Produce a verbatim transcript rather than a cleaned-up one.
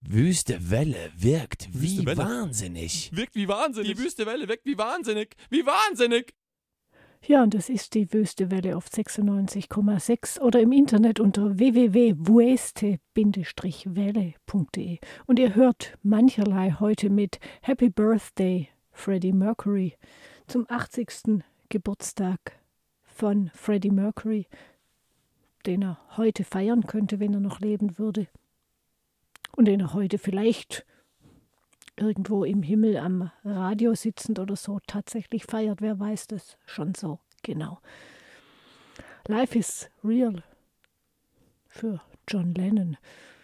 Wüste Welle wirkt wie Wüste Welle. wahnsinnig. Wirkt wie wahnsinnig. Die Wüste Welle wirkt wie wahnsinnig. Wie wahnsinnig. Ja, und das ist die Wüste Welle auf sechsundneunzig Komma sechs oder im Internet unter w w w punkt wueste welle punkt de. Und ihr hört mancherlei heute mit Happy Birthday, Freddie Mercury, zum achtzigsten Geburtstag von Freddie Mercury, den er heute feiern könnte, wenn er noch leben würde. Und den er heute vielleicht irgendwo im Himmel am Radio sitzend oder so tatsächlich feiert. Wer weiß das schon so genau. Life is real für John Lennon.